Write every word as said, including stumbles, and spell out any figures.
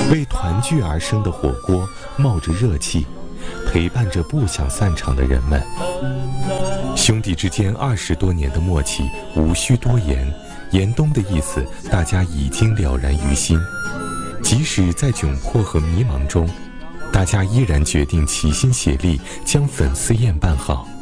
为团聚而生的火锅冒着热气，陪伴着不想散场的人们。兄弟之间二十多年的默契，无需多言，严冬的意思大家已经了然于心。即使在窘迫和迷茫中，大家依然决定齐心协力将粉丝宴办好。